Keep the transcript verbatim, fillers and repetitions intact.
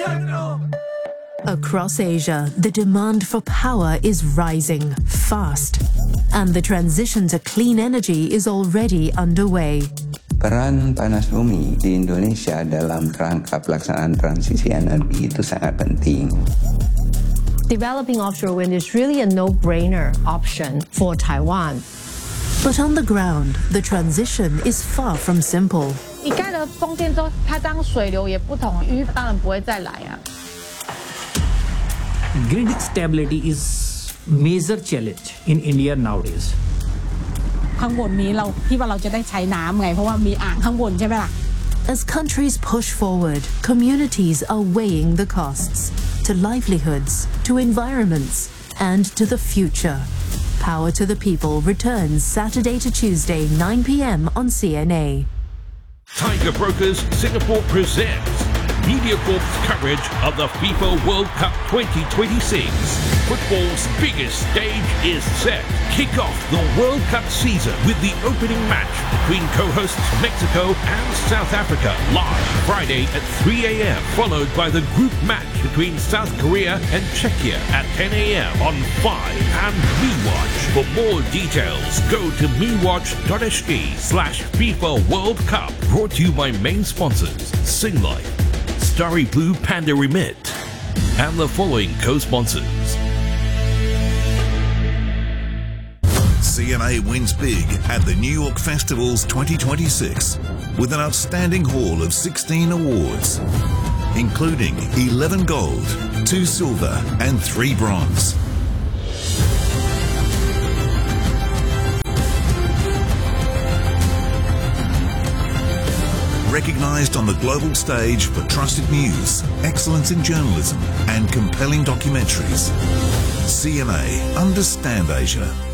Across Asia, the demand for power is rising fast, and the transition to clean energy is already underway. Peran panas bumi di Indonesia dalam rangka pelaksanaan transisi energi itu sangat penting. Developing offshore wind is really a no-brainer option for Taiwan. But on the ground, the transition is far from simple. 你盖了风电之后，它当水流也不同，鱼当然不会再来啊。 Grid stability is major challenge in India nowadays. ข้างบนนี้เราที่ว่าเราจะได้ใช้น้ำไงเพราะว่ามีอ่างข้างบนใช่ไหมล่ะ As countries push forward, communities are weighing the costs to livelihoods, to environments, and to the future. Power to the People returns Saturday to Tuesday, nine p m on C N A. Tiger Brokers Singapore presents MediaCorp's coverage of the FIFA World Cup twenty twenty-six. Football's biggest stage is set. Kick off the World Cup season with the opening match between co-hosts Mexico and South Africa live Friday at three a m, followed by the group match between South Korea and Czechia at ten a m on five and MeWatch. For more details, go to mewatch.sg slash FIFA World Cup. Brought to you by main sponsors Singlife, Starry Blue Panda Remit, and the following co-sponsors. C N A wins big at the New York Festivals twenty twenty-six with an outstanding haul of sixteen awards, including eleven gold, two silver and three bronze. Recognized on the global stage for trusted news, excellence in journalism and compelling documentaries. C N A, Understand Asia.